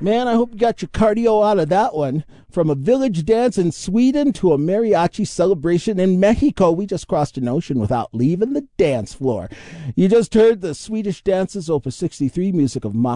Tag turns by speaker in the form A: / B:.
A: Man, I hope you got your cardio out of that one. From a village dance in Sweden to a mariachi celebration in Mexico, we just crossed an ocean without leaving the dance floor. You just heard the Swedish Dances, Opus 63, music of